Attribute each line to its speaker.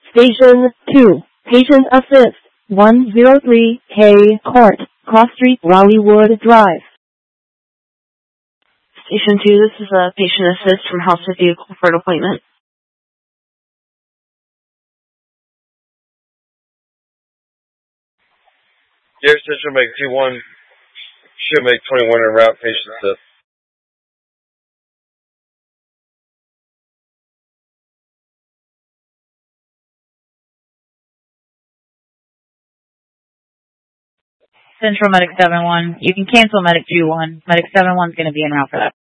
Speaker 1: Station 2, Patient Assist, 103K Court, Cross Street, Wildwood Drive.
Speaker 2: Station 2, this is a patient assist from House of Vehicle for an appointment.
Speaker 3: Dear Central, make 21, should make 21 en route, patient assist.
Speaker 4: Central Medic 7-1. You can cancel Medic 2-1. Medic 7-1 is going to be en route for that.